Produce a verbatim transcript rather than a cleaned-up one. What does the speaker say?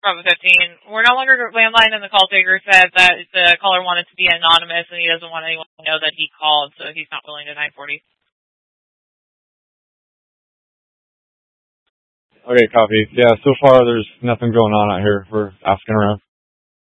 Bravo fifteen. We're no longer landline, and the call taker said that the caller wanted to be anonymous, and he doesn't want anyone to know that he called, so he's not willing to nine forty. Okay, copy. Yeah, so far there's nothing going on out here. We're asking around.